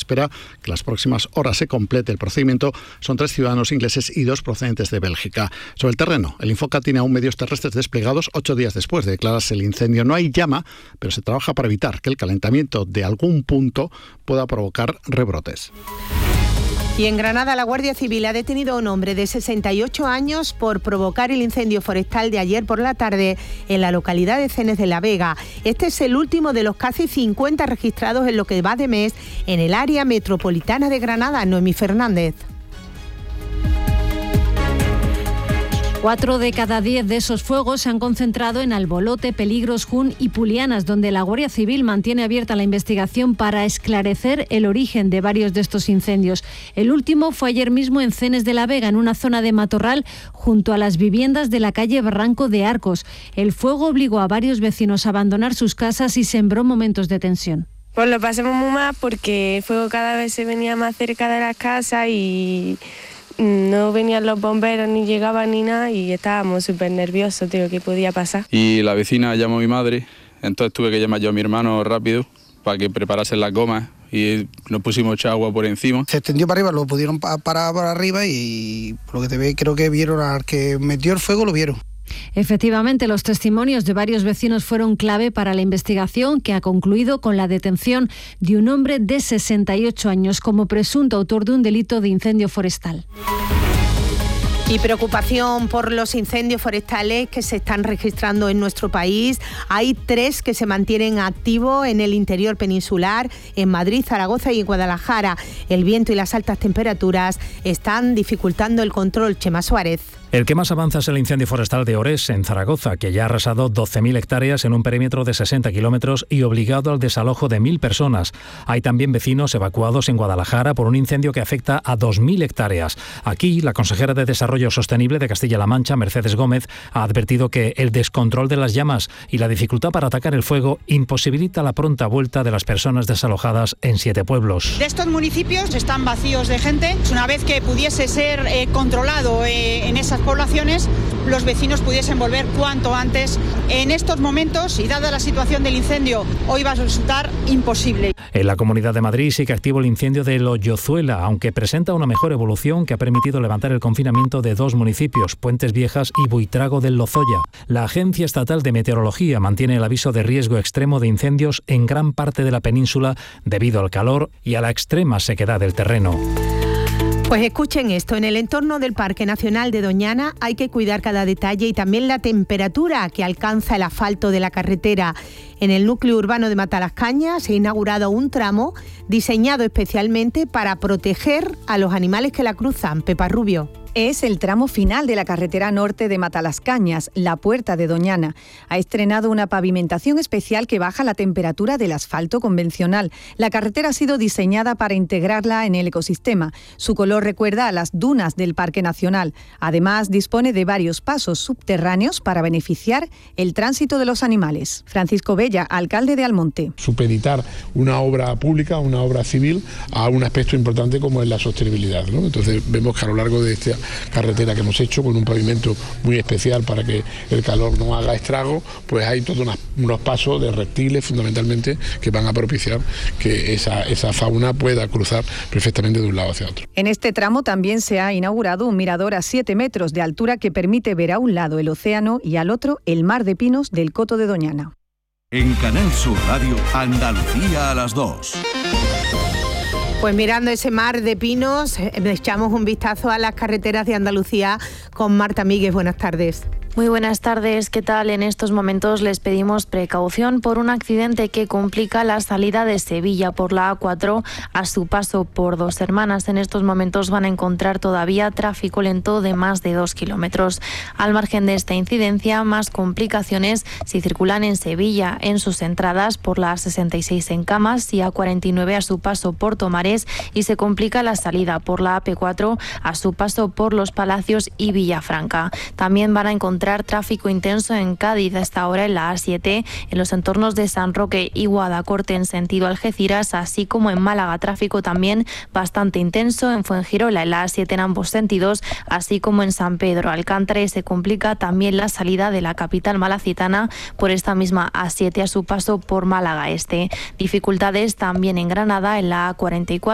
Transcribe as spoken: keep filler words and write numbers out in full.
espera que las próximas horas se complete el procedimiento. Son tres ciudadanos ingleses y dos procedentes de Bélgica. Sobre el terreno, el Infoca tiene aún medios terrestres desplegados ocho días después de declararse el incendio. No hay llama, pero se trabaja para evitar que el calentamiento de algún punto pueda provocar rebrotes. Y en Granada, la Guardia Civil ha detenido a un hombre de sesenta y ocho años por provocar el incendio forestal de ayer por la tarde en la localidad de Cenes de la Vega. Este es el último de los casi cincuenta registrados en lo que va de mes en el área metropolitana de Granada. Noemí Fernández. Cuatro de cada diez de esos fuegos se han concentrado en Albolote, Peligros, Jun y Pulianas, donde la Guardia Civil mantiene abierta la investigación para esclarecer el origen de varios de estos incendios. El último fue ayer mismo en Cenes de la Vega, en una zona de matorral junto a las viviendas de la calle Barranco de Arcos. El fuego obligó a varios vecinos a abandonar sus casas y sembró momentos de tensión. Pues lo pasamos muy mal porque el fuego cada vez se venía más cerca de las casas y no venían los bomberos, ni llegaban ni nada, y estábamos súper nerviosos de lo que podía pasar. Y la vecina llamó a mi madre, entonces tuve que llamar yo a mi hermano rápido para que preparasen las gomas y nos pusimos echar agua por encima. Se extendió para arriba, lo pudieron parar para arriba y por lo que te ve, creo que vieron al que metió el fuego, lo vieron. Efectivamente, los testimonios de varios vecinos fueron clave para la investigación, que ha concluido con la detención de un hombre de sesenta y ocho años como presunto autor de un delito de incendio forestal. Y preocupación por los incendios forestales que se están registrando en nuestro país. Hay tres que se mantienen activos en el interior peninsular, en Madrid, Zaragoza y en Guadalajara. El viento y las altas temperaturas están dificultando el control. Chema Suárez. El que más avanza es el incendio forestal de Orés, en Zaragoza, que ya ha arrasado doce mil hectáreas en un perímetro de sesenta kilómetros y obligado al desalojo de mil personas. Hay también vecinos evacuados en Guadalajara por un incendio que afecta a dos mil hectáreas. Aquí, la consejera de Desarrollo Sostenible de Castilla-La Mancha, Mercedes Gómez, ha advertido que el descontrol de las llamas y la dificultad para atacar el fuego imposibilita la pronta vuelta de las personas desalojadas en siete pueblos. De estos municipios están vacíos de gente. Una vez que pudiese ser eh, controlado eh, en esas poblaciones, los vecinos pudiesen volver cuanto antes. En estos momentos, y dada la situación del incendio, hoy va a resultar imposible. En la Comunidad de Madrid sigue activo el incendio de Loyozuela, aunque presenta una mejor evolución que ha permitido levantar el confinamiento de dos municipios, Puentes Viejas y Buitrago del Lozoya. La Agencia Estatal de Meteorología mantiene el aviso de riesgo extremo de incendios en gran parte de la península debido al calor y a la extrema sequedad del terreno. Pues escuchen esto, en el entorno del Parque Nacional de Doñana hay que cuidar cada detalle y también la temperatura que alcanza el asfalto de la carretera. En el núcleo urbano de Matalascañas se ha inaugurado un tramo diseñado especialmente para proteger a los animales que la cruzan. Pepa Rubio. Es el tramo final de la carretera norte de Matalascañas, la Puerta de Doñana. Ha estrenado una pavimentación especial que baja la temperatura del asfalto convencional. La carretera ha sido diseñada para integrarla en el ecosistema. Su color recuerda a las dunas del Parque Nacional. Además, dispone de varios pasos subterráneos para beneficiar el tránsito de los animales. Francisco Bella, alcalde de Almonte. Supeditar una obra pública, una obra civil, a un aspecto importante como es la sostenibilidad, ¿no? Entonces vemos que a lo largo de este carretera que hemos hecho con un pavimento muy especial para que el calor no haga estrago, pues hay todos unos, unos pasos de reptiles fundamentalmente que van a propiciar que esa, esa fauna pueda cruzar perfectamente de un lado hacia otro. En este tramo también se ha inaugurado un mirador a siete metros de altura que permite ver a un lado el océano y al otro el mar de pinos del Coto de Doñana. En Canal Sur Radio, Andalucía a las dos. Pues mirando ese mar de pinos, echamos un vistazo a las carreteras de Andalucía con Marta Míguez. Buenas tardes. Muy buenas tardes, ¿qué tal? En estos momentos les pedimos precaución por un accidente que complica la salida de Sevilla por la A cuatro a su paso por Dos Hermanas. En estos momentos van a encontrar todavía tráfico lento de más de dos kilómetros. Al margen de esta incidencia, más complicaciones si circulan en Sevilla en sus entradas por la A sesenta y seis en Camas y A cuarenta y nueve a su paso por Tomares, y se complica la salida por la A P cuatro a su paso por Los Palacios y Villafranca. También van a encontrar tráfico intenso en Cádiz a esta hora en la A siete, en los entornos de San Roque y Guadacorte en sentido Algeciras, así como en Málaga, tráfico también bastante intenso en Fuengirola en la A siete en ambos sentidos, así como en San Pedro Alcántara, y se complica también la salida de la capital malacitana por esta misma A siete a su paso por Málaga Este. Dificultades también en Granada en la A cuarenta y cuatro